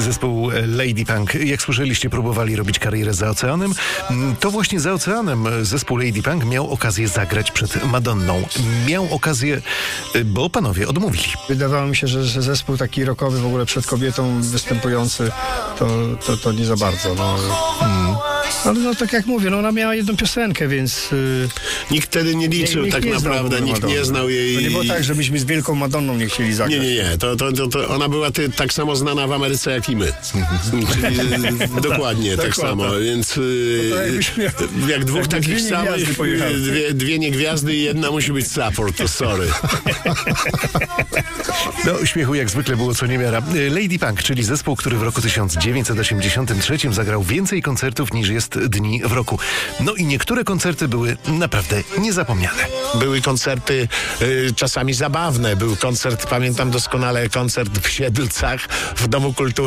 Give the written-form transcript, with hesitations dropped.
Zespół Lady Punk. Jak słyszeliście, próbowali robić karierę za oceanem. To właśnie za oceanem zespół Lady Punk miał okazję zagrać przed Madonną. Miał okazję, bo panowie odmówili. Wydawało mi się, że zespół taki rockowy w ogóle przed kobietą występujący to nie za bardzo. Ale no tak jak mówię, ona miała jedną piosenkę, więc... Nikt wtedy nie liczył nikt tak nie naprawdę, nikt nie znał jej... To nie było tak, że myśmy z wielką Madonną nie chcieli zagrać. Nie. To ona była tak samo znana w Ameryce jak i my. Czyli dokładnie tak samo, więc jak dwóch takich samych, dwie niegwiazdy i jedna musi być support, to sorry. No, śmiechu jak zwykle było co niemiara. Lady Punk, czyli zespół, który w roku 1983 zagrał więcej koncertów niż jest dni w roku. No i niektóre koncerty były naprawdę niezapomniane. Były koncerty czasami zabawne. Był koncert, pamiętam doskonale, koncert w Siedlcach w Domu Kultury.